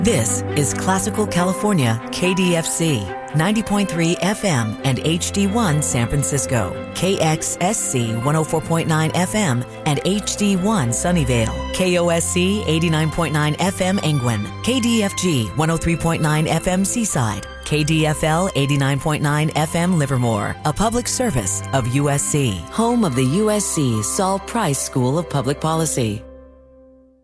This is Classical California, KDFC, 90.3 FM and HD1 San Francisco, KXSC 104.9 FM and HD1 Sunnyvale, KOSC 89.9 FM Angwin, KDFG 103.9 FM Seaside, KDFL 89.9 FM Livermore, a public service of USC, home of the USC Saul Price School of Public Policy.